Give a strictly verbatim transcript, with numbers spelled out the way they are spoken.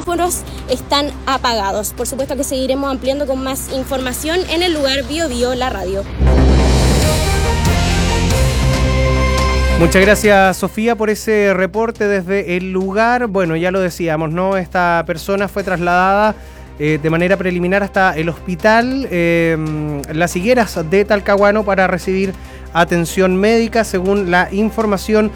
semáforos están apagados. Por supuesto que seguiremos ampliando con más información en el lugar Bio Bio, la radio. Muchas gracias, Sofía, por ese reporte desde el lugar. Bueno, ya lo decíamos, ¿no? Esta persona fue trasladada eh, de manera preliminar hasta el hospital eh, Las Higueras de Talcahuano para recibir atención médica, según la información